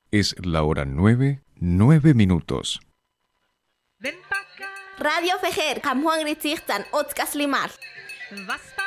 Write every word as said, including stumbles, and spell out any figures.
Es la hora nueve, nueve minutos. Radio Fejer, Kamhuang Ritzichtan, Otzkas Limar.